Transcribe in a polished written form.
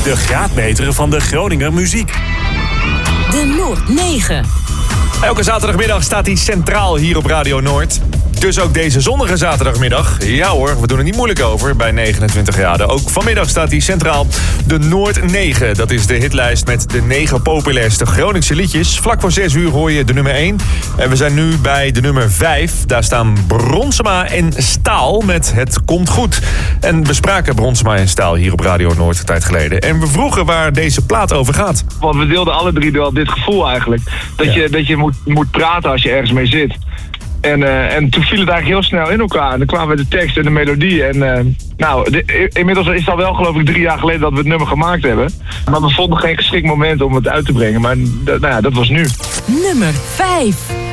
De graadmeter van de Groninger muziek. De Noord 9. Elke zaterdagmiddag staat hij centraal hier op Radio Noord. Dus ook deze zonnige zaterdagmiddag. Ja hoor, we doen er niet moeilijk over bij 29 graden. Ook vanmiddag staat hij centraal. De Noord 9, dat is de hitlijst met de 9 populairste Groningse liedjes. Vlak voor 6 uur hoor je de nummer 1. En we zijn nu bij de nummer 5. Daar staan Bronsema en Staal met Het Komt Goed. En we spraken Bronsema en Staal hier op Radio Noord een tijd geleden. En we vroegen waar deze plaat over gaat. Want we deelden alle drie wel dit gevoel eigenlijk. Dat je moet praten als je ergens mee zit. En toen viel het eigenlijk heel snel in elkaar. En dan kwamen we de tekst en de melodie. En inmiddels is het al wel geloof ik 3 jaar geleden dat we het nummer gemaakt hebben. Maar we vonden geen geschikt moment om het uit te brengen. Maar dat was nu. Nummer 5.